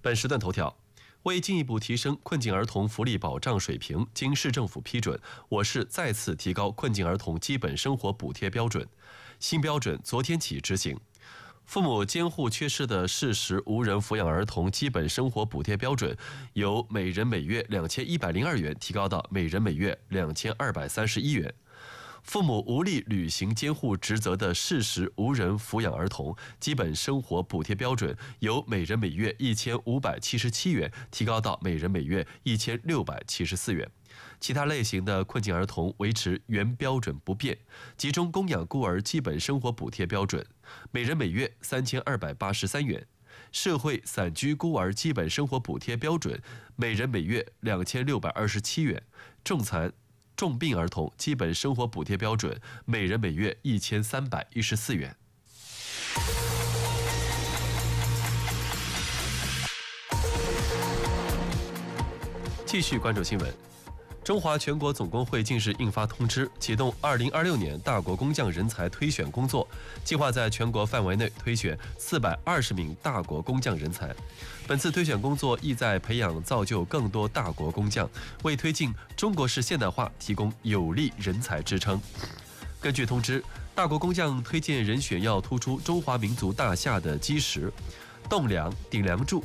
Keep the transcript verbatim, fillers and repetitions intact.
本时段头条：为进一步提升困境儿童福利保障水平，经市政府批准，我市再次提高困境儿童基本生活补贴标准。新标准昨天起执行。父母监护缺失的事实无人抚养儿童基本生活补贴标准，由每人每月两千一百零二元提高到每人每月两千二百三十一元。父母无力履行监护职责的事实无人抚养儿童基本生活补贴标准，由每人每月一千五百七十七元提高到每人每月一千六百七十四元。其他类型的困境儿童维持原标准不变。集中供养孤儿基本生活补贴标准，每人每月三千二百八十三元。社会散居孤儿基本生活补贴标准，每人每月两千六百二十七元。重残重病儿童基本生活补贴标准，每人每月一千三百一十四元。继续关注新闻。中华全国总工会近日印发通知，启动二零二六年大国工匠人才推选工作，计划在全国范围内推选四百二十名大国工匠人才。本次推选工作意在培养造就更多大国工匠，为推进中国式现代化提供有力人才支撑。根据通知，大国工匠推荐人选要突出中华民族大厦的基石、栋梁、顶梁柱、